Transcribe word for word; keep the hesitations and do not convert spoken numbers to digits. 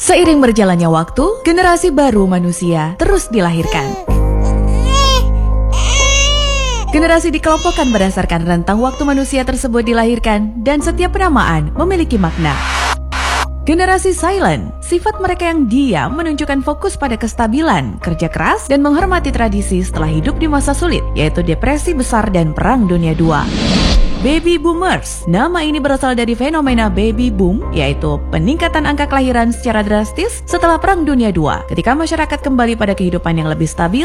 Seiring berjalannya waktu, generasi baru manusia terus dilahirkan. Generasi dikelompokkan berdasarkan rentang waktu manusia tersebut dilahirkan dan setiap penamaan memiliki makna. Generasi silent, sifat mereka yang diam menunjukkan fokus pada kestabilan, kerja keras, dan menghormati tradisi setelah hidup di masa sulit, yaitu depresi besar dan Perang Dunia kedua. Baby Boomers, nama ini berasal dari fenomena baby boom, yaitu peningkatan angka kelahiran secara drastis setelah Perang Dunia kedua, ketika masyarakat kembali pada kehidupan yang lebih stabil